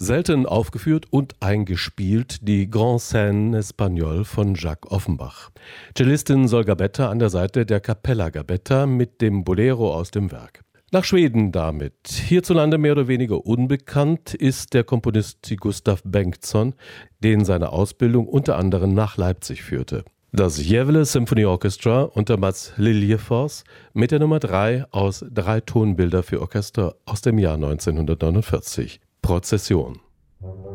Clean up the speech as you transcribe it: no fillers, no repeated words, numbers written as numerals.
Selten aufgeführt und eingespielt die Grande Scène Espagnole von Jacques Offenbach. Cellistin Sol Gabetta an der Seite der Capella Gabetta mit dem Bolero aus dem Werk. Nach Schweden damit. Hierzulande mehr oder weniger unbekannt ist der Komponist Gustav Bengtsson, den seine Ausbildung unter anderem nach Leipzig führte. Das Gävle Symphony Orchestra unter Mats Liljefors mit der Nummer 3 aus 3 Tonbilder für Orchester aus dem Jahr 1949. Prozession.